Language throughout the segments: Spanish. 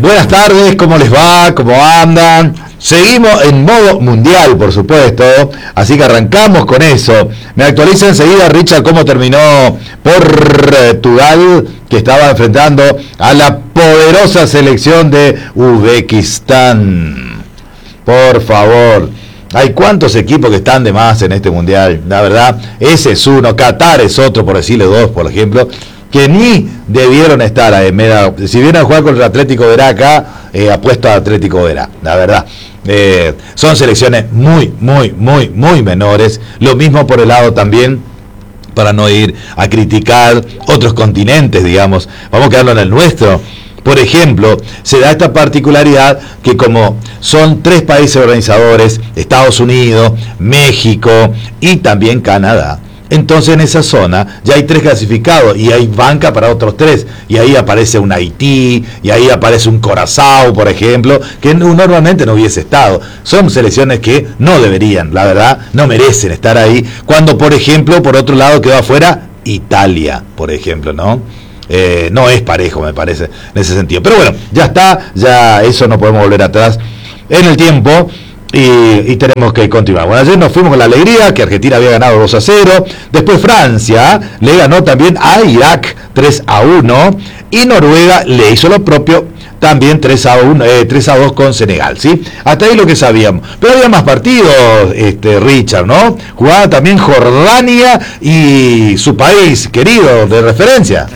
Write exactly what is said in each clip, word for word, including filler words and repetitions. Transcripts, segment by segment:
Buenas tardes, ¿cómo les va? ¿Cómo andan? Seguimos en modo mundial, por supuesto, así que arrancamos con eso. Me actualiza enseguida, Richard, cómo terminó Portugal, que estaba enfrentando a la poderosa selección de Uzbekistán. Por favor. Hay cuántos equipos que están de más en este mundial, la verdad. Ese es uno, Qatar es otro, por decirle dos, por ejemplo, que ni debieron estar ahí. Si vienen a jugar contra el Atlético Verá acá, eh, apuesto a Atlético Verá, la verdad. Eh, son selecciones muy, muy, muy, muy menores. Lo mismo por el lado también, para no ir a criticar otros continentes, digamos. Vamos a quedarlo en el nuestro. Por ejemplo, se da esta particularidad que como son tres países organizadores, Estados Unidos, México y también Canadá, entonces en esa zona ya hay tres clasificados y hay banca para otros tres, y ahí aparece un Haití, y ahí aparece un Curazao, por ejemplo, que normalmente no hubiese estado. Son selecciones que no deberían, la verdad, no merecen estar ahí, cuando por ejemplo, por otro lado quedó afuera Italia, por ejemplo, ¿no? Eh, no es parejo, me parece, en ese sentido. Pero bueno, ya está, ya eso no podemos volver atrás en el tiempo. Y, y tenemos que continuar. Bueno, ayer nos fuimos con la alegría que Argentina había ganado dos a cero. Después Francia le ganó también a Irak tres a uno. Y Noruega le hizo lo propio también tres a uno, eh, tres a dos con Senegal, ¿sí? Hasta ahí lo que sabíamos. Pero había más partidos, este, Richard, ¿no? Jugaba también Jordania y su país querido de referencia.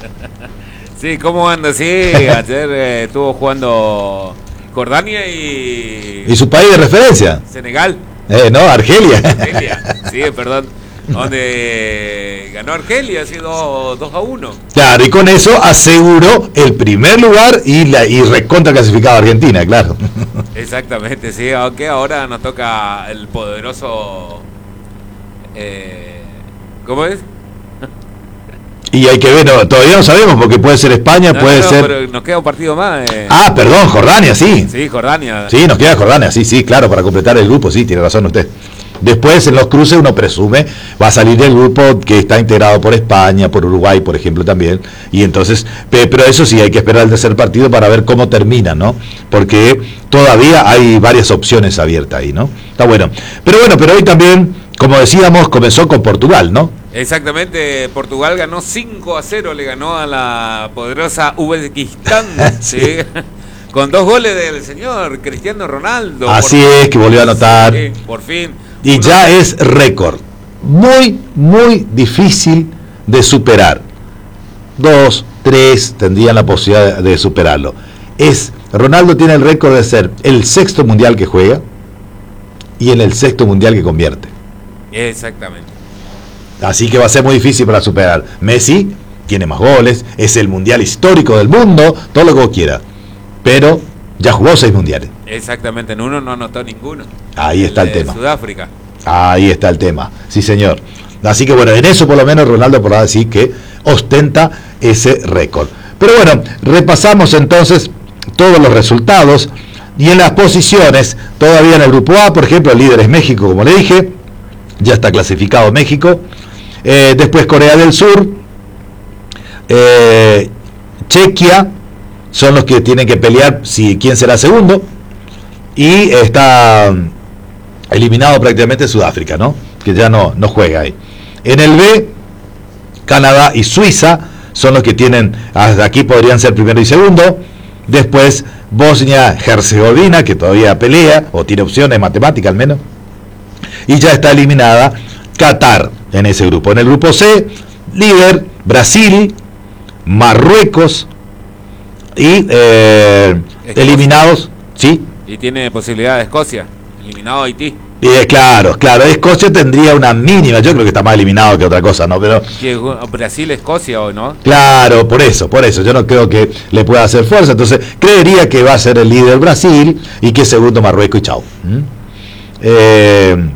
Sí, ¿cómo anda? Sí, ayer eh, estuvo jugando Jordania y... ¿Y su país de referencia? Senegal. Eh, no, Argelia. Argelia, sí, perdón. Donde ganó Argelia, así dos a uno. Claro, y con eso aseguró el primer lugar y la y recontra clasificado a Argentina, claro. Exactamente, sí, aunque ahora nos toca el poderoso... Eh, ¿Cómo es? Y hay que ver, no, todavía no sabemos, porque puede ser España, no, puede no, ser... Pero nos queda un partido más. Eh. Ah, perdón, Jordania, sí. Sí, Jordania. Sí, nos queda Jordania, sí, sí, claro, para completar el grupo, sí, tiene razón usted. Después, en los cruces, uno presume, va a salir el grupo que está integrado por España, por Uruguay, por ejemplo, también. Y entonces, pero eso sí, hay que esperar el tercer partido para ver cómo termina, ¿no? Porque todavía hay varias opciones abiertas ahí, ¿no? Está bueno. Pero bueno, pero hoy también, como decíamos, comenzó con Portugal, ¿no? Exactamente, Portugal ganó cinco a cero, le ganó a la poderosa Uzbekistán, sí. ¿Sí? Con dos goles del señor Cristiano Ronaldo. Así por... es, que volvió a anotar. Sí, por fin. Y Uno... ya es récord. Muy, muy difícil de superar. Dos, tres tendrían la posibilidad de superarlo. Es, Ronaldo tiene el récord de ser el sexto mundial que juega y en el sexto mundial que convierte. Exactamente. Así que va a ser muy difícil para superar. Messi tiene más goles, es el mundial histórico del mundo, todo lo que vos quieras. Pero ya jugó seis mundiales. Exactamente, en uno no anotó ninguno. Ahí está el, el tema. Sudáfrica. Ahí está el tema, sí señor. Así que bueno, en eso por lo menos Ronaldo podrá decir que ostenta ese récord. Pero bueno, repasamos entonces todos los resultados. Y en las posiciones, todavía en el grupo A, por ejemplo, el líder es México, como le dije. Ya está clasificado México. Eh, después Corea del Sur, eh, Chequia, son los que tienen que pelear si quién será segundo, y está eliminado prácticamente Sudáfrica, ¿no? Que ya no, no juega ahí. En el B, Canadá y Suiza son los que tienen, hasta aquí podrían ser primero y segundo. Después Bosnia-Herzegovina, que todavía pelea, o tiene opciones matemáticas al menos, y ya está eliminada Qatar en ese grupo. En el grupo C, líder Brasil, Marruecos y eh, eliminados, ¿sí? Y tiene posibilidad de Escocia, eliminado Haití. Eh, claro, claro, Escocia tendría una mínima, yo creo que está más eliminado que otra cosa, ¿no? Pero Brasil-Escocia hoy, ¿no? Claro, por eso, por eso, yo no creo que le pueda hacer fuerza, entonces creería que va a ser el líder Brasil y que segundo Marruecos y chau. ¿Mm? Eh,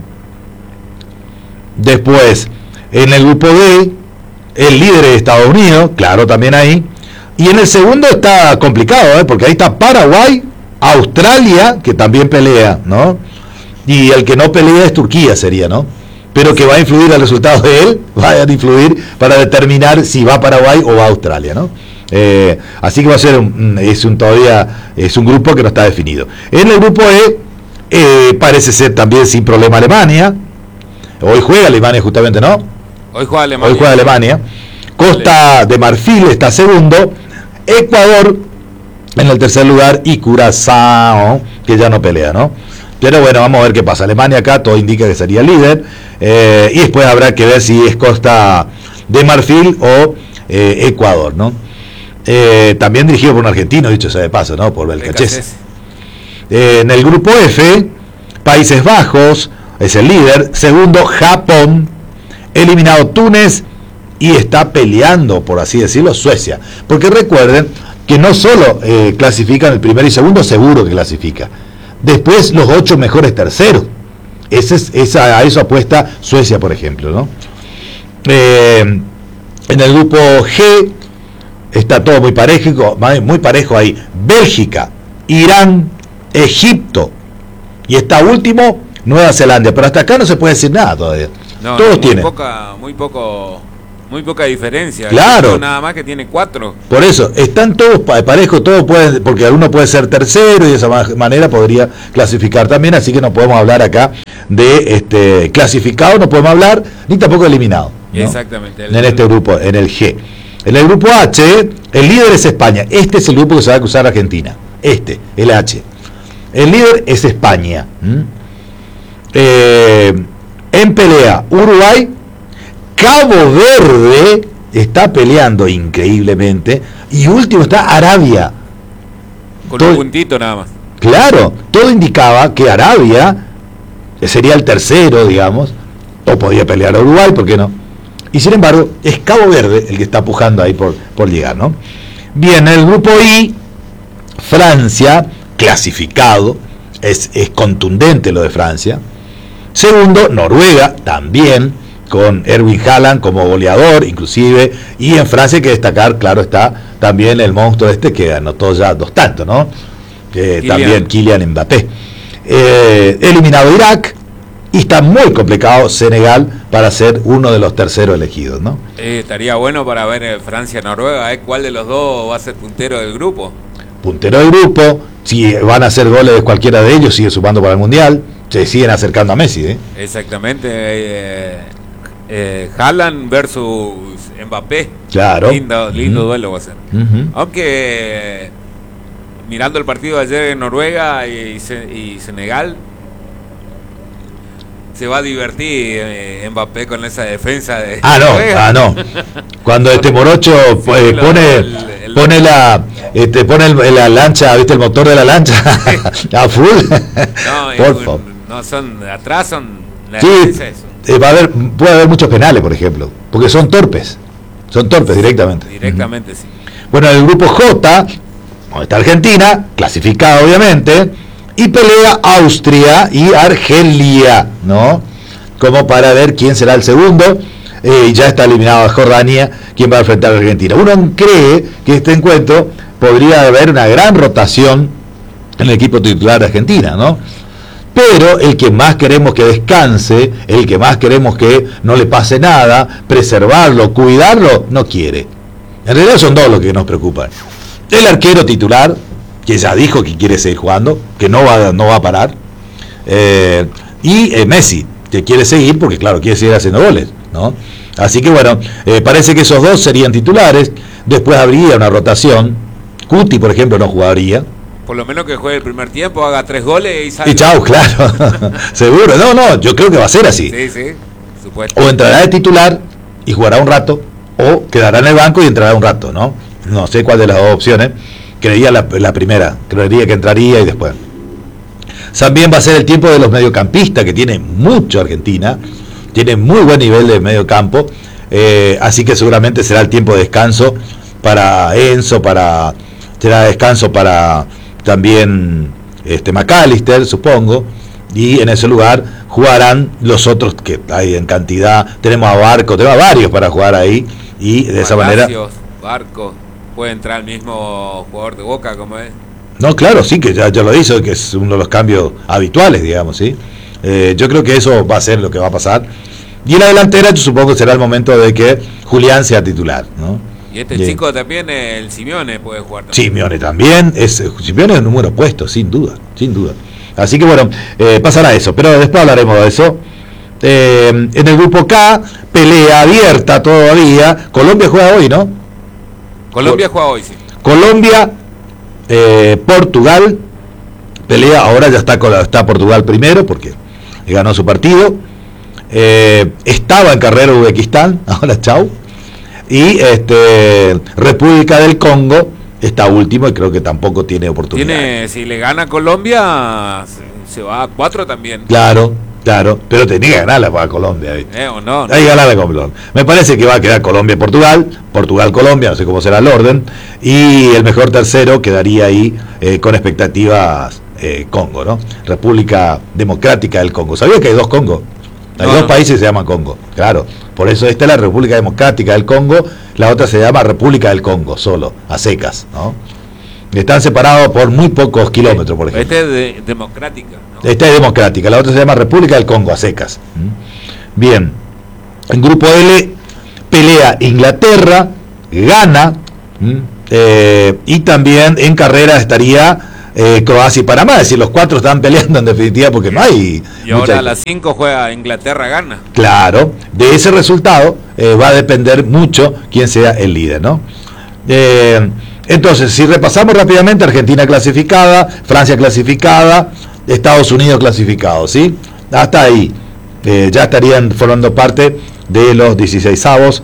después, en el grupo D, el líder es Estados Unidos, claro, también ahí, y en el segundo está complicado, ¿eh? Porque ahí está Paraguay, Australia, que también pelea, ¿no? Y el que no pelea es Turquía, sería, ¿no? Pero que va a influir el resultado de él, va a influir para determinar si va a Paraguay o va a Australia, ¿no? Eh, así que va a ser un, es un todavía es un grupo que no está definido. En el grupo E eh, parece ser también sin problema Alemania. Hoy juega Alemania justamente, ¿no? Hoy juega Alemania. Hoy juega Alemania. Costa de Marfil está segundo. Ecuador en el tercer lugar y Curazao, que ya no pelea, ¿no? Pero bueno, vamos a ver qué pasa. Alemania acá todo indica que sería líder. Eh, y después habrá que ver si es Costa de Marfil o eh, Ecuador, ¿no? Eh, también dirigido por un argentino, dicho sea de paso, ¿no? Por Belcachese. Eh, en el grupo F, Países Bajos es el líder. Segundo, Japón. Eliminado Túnez. Y está peleando, por así decirlo, Suecia. Porque recuerden que no solo eh, clasifican el primero y segundo, seguro que clasifica. Después los ocho mejores terceros. Ese es, esa, a eso apuesta Suecia, por ejemplo, ¿no? Eh, en el grupo G está todo muy parejo, muy parejo ahí. Bélgica, Irán, Egipto. Y está último, Nueva Zelanda. Pero hasta acá no se puede decir nada todavía. No, todos muy tienen. Poca, muy poco... Muy poca diferencia. Claro. Nada más que tiene cuatro. Por eso, están todos parejos, todos pueden, porque alguno puede ser tercero y de esa manera podría clasificar también, así que no podemos hablar acá de este clasificado, no podemos hablar, ni tampoco eliminado, ¿no? Exactamente. El, en este grupo, en el G. En el grupo H, el líder es España. Este es el grupo que se va a cruzar Argentina. Este, el H. El líder es España. ¿Mm? Eh, en pelea, Uruguay. Cabo Verde está peleando increíblemente. Y último está Arabia. Con todo, un puntito nada más. Claro, todo indicaba que Arabia sería el tercero, digamos. O podía pelear a Uruguay, ¿por qué no? Y sin embargo, es Cabo Verde el que está pujando ahí por, por llegar, ¿no? Bien, en el grupo I, Francia, clasificado. Es, es contundente lo de Francia. Segundo, Noruega, también, con Erwin Haaland como goleador, inclusive, y en Francia hay que destacar, claro está, también el monstruo este que anotó ya dos tantos, ¿no? Eh, también Kylian Mbappé. Eh, eliminado Irak, y está muy complicado Senegal para ser uno de los terceros elegidos, ¿no? Eh, estaría bueno para ver eh, Francia-Noruega, ¿eh? ¿Cuál de los dos va a ser puntero del grupo? Puntero del grupo, si van a hacer goles de cualquiera de ellos, sigue sumando para el Mundial, se siguen acercando a Messi, ¿eh? Exactamente. Eh, eh, Haaland versus Mbappé. Claro. Lindo, lindo uh-huh. duelo va a ser. Uh-huh. Aunque mirando el partido de ayer en Noruega y, y Senegal, se va a divertir eh, Mbappé con esa defensa de ah no Noruega. ah no cuando este morocho sí, eh, lo, pone el, el, pone la este pone el, la lancha, viste el motor de la lancha a full. No, por favor. No son atrás son la sí, eh, va a haber puede haber muchos penales, por ejemplo, porque son torpes son torpes directamente directamente uh-huh. sí. Bueno, en el grupo J donde está Argentina clasificada obviamente, y pelea Austria y Argelia, ¿no? Como para ver quién será el segundo. Eh, ya está eliminado a Jordania, quien va a enfrentar a Argentina. Uno cree que este encuentro podría haber una gran rotación en el equipo titular de Argentina, ¿no? Pero el que más queremos que descanse, el que más queremos que no le pase nada, preservarlo, cuidarlo, no quiere. En realidad son dos los que nos preocupan. El arquero titular, que ya dijo que quiere seguir jugando, que no va, no va a parar, eh, y eh, Messi, que quiere seguir porque claro, quiere seguir haciendo goles, ¿no? Así que bueno, eh, parece que esos dos serían titulares, después habría una rotación, Cuti por ejemplo no jugaría. Por lo menos que juegue el primer tiempo, haga tres goles y salga. Y chao, claro, seguro, no, no, yo creo que va a ser así. Sí, sí, supuesto. O entrará de titular y jugará un rato, o quedará en el banco y entrará un rato, ¿no? No sé cuál de las dos opciones. Creería la, la primera, creería que entraría y después. También va a ser el tiempo de los mediocampistas, que tiene mucho Argentina, tiene muy buen nivel de mediocampo, eh, así que seguramente será el tiempo de descanso para Enzo, para será descanso para también este McAllister, supongo, y en ese lugar jugarán los otros que hay en cantidad. Tenemos a Barco, tenemos a varios para jugar ahí, y de esa manera... Barco. Puede entrar el mismo jugador de Boca como es. No, claro, sí, que ya, ya lo hizo, que es uno de los cambios habituales, digamos, ¿sí? Eh, yo creo que eso va a ser lo que va a pasar. Y en la delantera yo supongo que será el momento de que Julián sea titular, ¿no? Y este Bien. chico también, el Simeone, puede jugar también. Simeone también, es, Simeone es un número puesto, sin duda, sin duda. Así que bueno, eh, pasará eso, pero después hablaremos de eso. Eh, en el grupo K, pelea abierta todavía. Colombia juega hoy, ¿no? Colombia juega hoy, sí. Colombia, eh, Portugal, pelea, ahora ya está, está Portugal primero porque ganó su partido. Eh, estaba en carrera Uzbekistán, ahora chau. Y este República del Congo está último y creo que tampoco tiene oportunidad. Tiene, si le gana Colombia, se, se va a cuatro también. Claro, claro, pero tenía que ganarla para Colombia, ¿viste? Eh, o no, no. Hay que ganarla con Colombia. Me parece que va a quedar Colombia-Portugal, Portugal-Colombia, no sé cómo será el orden, y el mejor tercero quedaría ahí eh, con expectativas eh, Congo, ¿no? República Democrática del Congo. ¿Sabía que hay dos Congo? Hay No, dos no. países que se llaman Congo, claro. Por eso esta es la República Democrática del Congo, la otra se llama República del Congo, solo, a secas, ¿no? Están separados por muy pocos kilómetros, por ejemplo. Este es de, democrática, ¿no? Esta es democrática, la otra se llama República del Congo, a secas. ¿Mm? Bien, en grupo L pelea Inglaterra, Ghana, ¿Mm? eh, y también en carrera estaría eh, Croacia y Panamá, es decir, los cuatro están peleando en definitiva porque no hay... Y ahora mucha- a las cinco juega Inglaterra, gana. Claro, de ese resultado eh, va a depender mucho quién sea el líder, ¿no? Eh, entonces, si repasamos rápidamente, Argentina clasificada, Francia clasificada, Estados Unidos clasificado, ¿sí? Hasta ahí, eh, ya estarían formando parte de los dieciseisavos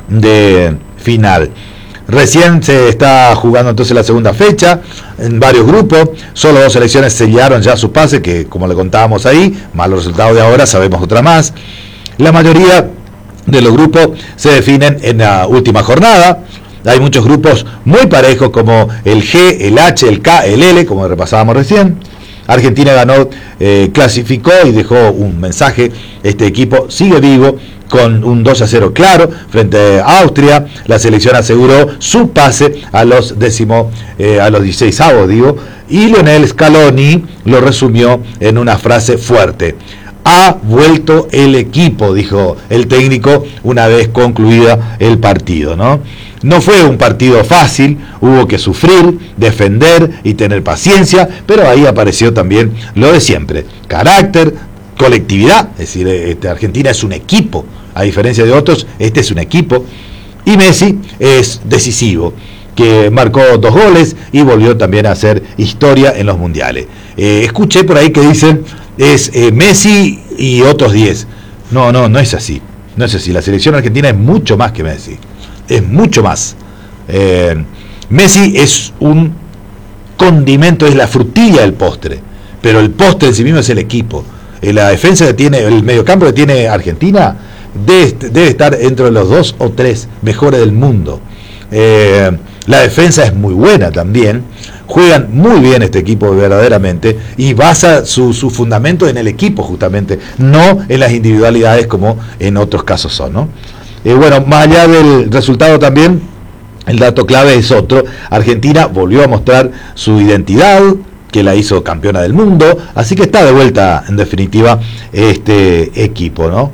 de final. Recién se está jugando entonces la segunda fecha en varios grupos, solo dos selecciones sellaron ya su pase, que como le contábamos ahí, más los resultados de ahora, sabemos otra más. La mayoría de los grupos se definen en la última jornada. Hay muchos grupos muy parejos como el G, el H, el K, el L, como repasábamos recién. Argentina ganó, eh, clasificó y dejó un mensaje. Este equipo sigue vivo con un dos a cero claro frente a Austria. La selección aseguró su pase a los décimo, eh, a los dieciseisavos, digo, y Lionel Scaloni lo resumió en una frase fuerte: ha vuelto el equipo, dijo el técnico una vez concluida el partido, ¿no? No fue un partido fácil, hubo que sufrir, defender y tener paciencia, pero ahí apareció también lo de siempre: carácter, colectividad, es decir, este, Argentina es un equipo, a diferencia de otros, este es un equipo, y Messi es decisivo, que marcó dos goles y volvió también a hacer historia en los mundiales. Eh, escuché por ahí que dicen, es eh, Messi y otros diez. No, no, no es así, no es así, la selección argentina es mucho más que Messi, es mucho más. Eh, Messi es un condimento, es la frutilla del postre, pero el postre en sí mismo es el equipo. Eh, la defensa que tiene, el mediocampo que tiene Argentina debe, debe estar entre los dos o tres mejores del mundo. Eh, la defensa es muy buena también, juegan muy bien este equipo verdaderamente, y basa su, su fundamento en el equipo justamente, no en las individualidades como en otros casos son, ¿no? Eh, bueno, más allá del resultado también, el dato clave es otro: Argentina volvió a mostrar su identidad, que la hizo campeona del mundo, así que está de vuelta en definitiva este equipo, ¿no?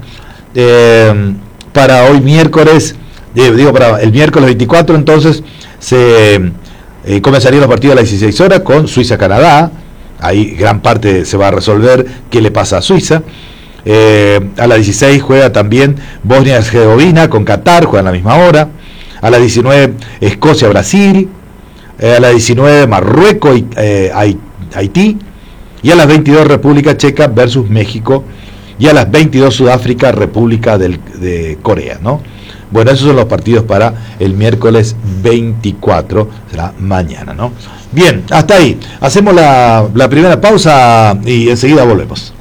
Eh, para hoy miércoles, eh, digo para el miércoles veinticuatro, entonces se eh, comenzarían los partidos a las dieciséis horas con Suiza-Canadá. Ahí gran parte se va a resolver qué le pasa a Suiza. Eh, a las dieciséis juega también Bosnia-Herzegovina con Qatar, juegan a la misma hora. A las diecinueve Escocia-Brasil. Eh, a las diecinueve Marruecos y eh, Haití. Y a las veintidós República Checa versus México. Y a las veintidós Sudáfrica, República del, de Corea, ¿no? Bueno, esos son los partidos para el miércoles veinticuatro, será mañana, ¿no? Bien, hasta ahí. Hacemos la, la primera pausa y enseguida volvemos.